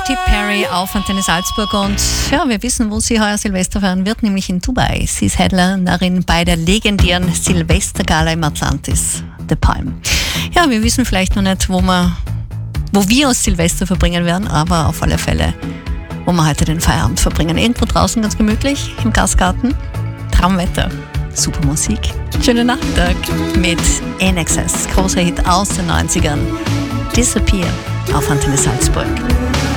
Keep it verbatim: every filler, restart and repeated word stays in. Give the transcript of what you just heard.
Katy Perry auf Antenne Salzburg und ja, wir wissen, wo sie heuer Silvester feiern wird, nämlich in Dubai. Sie ist Headlinerin bei der legendären Silvestergala im Atlantis, The Palm. Ja, wir wissen vielleicht noch nicht, wo wir, wo wir uns Silvester verbringen werden, aber auf alle Fälle, wo wir heute den Feierabend verbringen. Irgendwo draußen ganz gemütlich, im Gastgarten, Traumwetter, super Musik. Schönen Nachmittag mit In Excess, großer Hit aus den neunzigern. Disappear auf Antenne Salzburg.